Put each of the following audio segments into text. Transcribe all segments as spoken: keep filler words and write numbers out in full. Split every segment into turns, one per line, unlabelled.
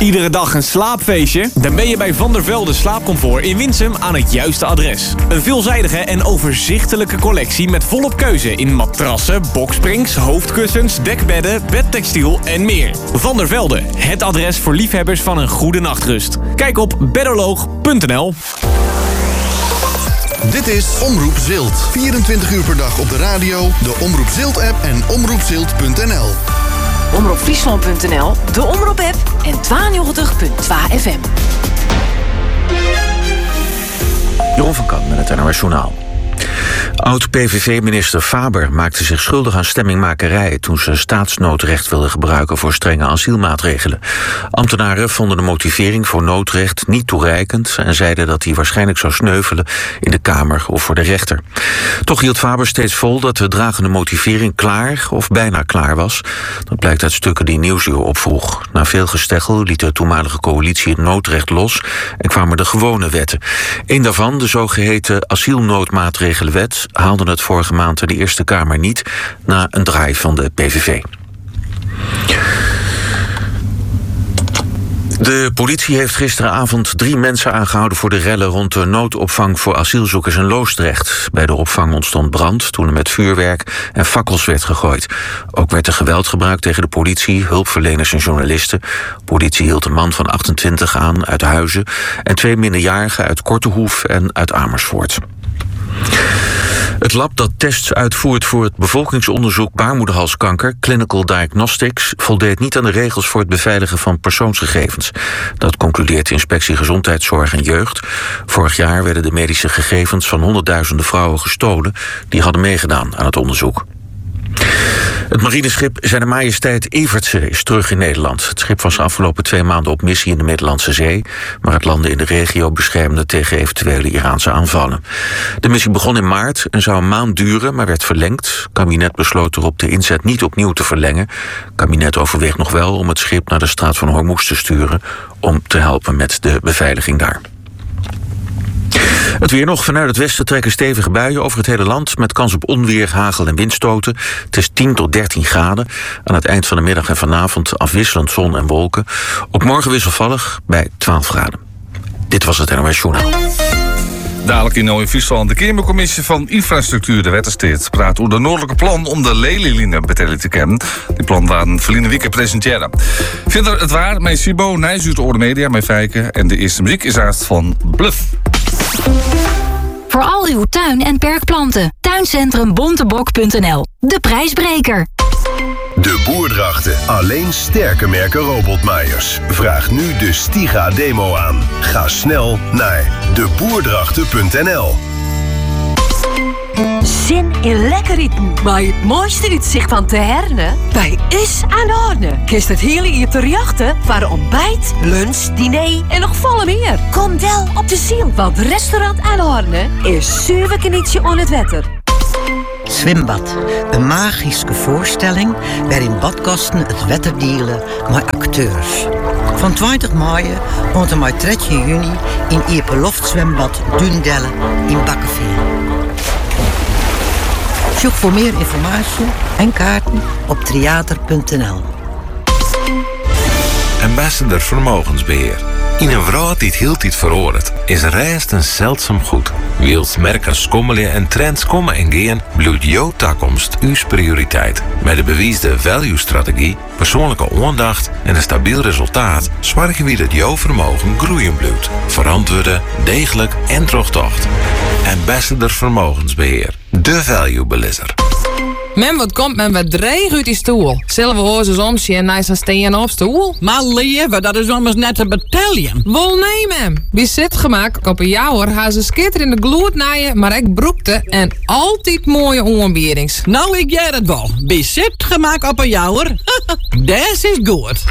Iedere dag een slaapfeestje? Dan ben je bij Van der Velde Slaapcomfort in Winsum aan het juiste adres. Een veelzijdige en overzichtelijke collectie met volop keuze in matrassen, boksprings, hoofdkussens, dekbedden, bedtextiel en meer. Van der Velde, het adres voor liefhebbers van een goede nachtrust. Kijk op bedderloog punt n l.
Dit is Omroep Zilt. vierentwintig uur per dag op de radio, de Omroep Zilt-app en omroep zilt punt n l.
omroep friesland punt n l, de Omroep-app en tweeënnegentig komma twee F M.
Jeroen van Kamp met het N O S Journaal. Oud-P V V-minister Faber maakte zich schuldig aan stemmingmakerij toen ze staatsnoodrecht wilde gebruiken voor strenge asielmaatregelen. Ambtenaren vonden de motivering voor noodrecht niet toereikend en zeiden dat hij waarschijnlijk zou sneuvelen in de Kamer of voor de rechter. Toch hield Faber steeds vol dat de dragende motivering klaar of bijna klaar was. Dat blijkt uit stukken die Nieuwsuur opvroeg. Na veel gesteggel liet de toenmalige coalitie het noodrecht los en kwamen de gewone wetten. Eén daarvan, de zogeheten asielnoodmaatregelenwet, haalde het vorige maand in de Eerste Kamer niet na een draai van de P V V. De politie heeft gisteravond drie mensen aangehouden voor de rellen rond de noodopvang voor asielzoekers in Loosdrecht. Bij de opvang ontstond brand toen er met vuurwerk en fakkels werd gegooid. Ook werd er geweld gebruikt tegen de politie, hulpverleners en journalisten. De politie hield een man van achtentwintig aan uit Huizen en twee minderjarigen uit Kortehoef en uit Amersfoort. Het lab dat tests uitvoert voor het bevolkingsonderzoek baarmoederhalskanker, Clinical Diagnostics, voldeed niet aan de regels voor het beveiligen van persoonsgegevens. Dat concludeert de Inspectie Gezondheidszorg en Jeugd. Vorig jaar werden de medische gegevens van honderdduizenden vrouwen gestolen die hadden meegedaan aan het onderzoek. Het marineschip Zijne Majesteit Evertse is terug in Nederland. Het schip was de afgelopen twee maanden op missie in de Middellandse Zee, maar het landen in de regio beschermde tegen eventuele Iraanse aanvallen. De missie begon in maart en zou een maand duren, maar werd verlengd. Het kabinet besloot erop de inzet niet opnieuw te verlengen. Het kabinet overweegt nog wel om het schip naar de straat van Hormuz te sturen om te helpen met de beveiliging daar. Het weer nog. Vanuit het westen trekken stevige buien over het hele land met kans op onweer, hagel en windstoten. Het is tien tot dertien graden. Aan het eind van de middag en vanavond afwisselend zon en wolken. Ook morgen wisselvallig bij twaalf graden. Dit was het N O S Journaal.
Dadelijk in Noord-Friesland. De Kamercommissie van Infrastructuur, de Wettersteed, praat over de noordelijke plan om de Lelylijn beter te kennen. Die plan waren verleden week presenteren. Verder het waar, met Sibo, Nijzuur, de Media, met Fijken. En de eerste muziek is haast van Bluff.
Voor al uw tuin- en perkplanten. Tuincentrum bontebok punt n l. De prijsbreker.
De Boerdrachten. Alleen sterke merken robotmaaiers. Vraag nu de Stiga demo aan. Ga snel naar de boerdrachten punt n l.
Zin in lekker eten, maar het mooiste uitzicht van Teherne bij Is aan de Horne. Kist het hele hier te jachten voor ontbijt, lunch, diner en nog volle meer. Kom wel op de ziel, want restaurant aan de Horne is zeven knietje on het wetter.
Zwembad, een magische voorstelling waarin badgasten het wetter dealen met acteurs. Van twintig mei tot en met drie juni in Ieperloftzwembad Dundelle in Bakkenveer. Zoek voor meer informatie en kaarten op triater punt n l.
Ambassador Vermogensbeheer. In een wereld die het heel tijd veroordeelt, is rijst een zeldzaam goed. Wils merken schommelen en trends komen en gaan, bloeit jouw toekomst uw prioriteit. Met de bewiesde value-strategie, persoonlijke aandacht en een stabiel resultaat zorgen we dat jouw vermogen groeien blijft. Verantwoorden, degelijk en terugtocht. Ambassador Vermogensbeheer. De value-belisser.
Men, wat komt men wat dreig uit die stoel? Zullen we hozen soms en naar zijn steen op stoel?
Maar lieve, dat is anders net een battalion.
Wel nee, mem. Wie zit gemaakt op een jouwer, haar ze skitter in de gloed naaien, maar ik broekte en altijd mooie onbierings.
Nou, ik jij het wel. Wie zit gemaakt op een jouwer? Dat is goed.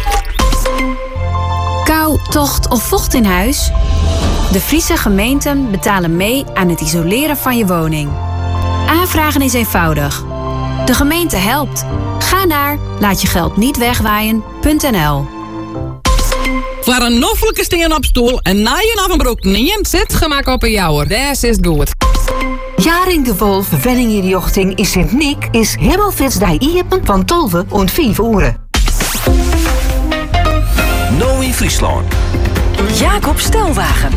Kou, tocht of vocht in huis? De Friese gemeenten betalen mee aan het isoleren van je woning. Aanvragen is eenvoudig. De gemeente helpt. Ga naar laatjegeld niet wegwaaien punt n l.
Voor een noffelijke steen op stoel en naaien af een broek niet.
Zit gemaakt op een jouwer, dat is goed.
Jaring de Wolf Wenningenjochting in Sint-Niek is Himmelfits die iepen van tolve en vijf uur.
Nooi Friesland.
Jacob Stelwagen.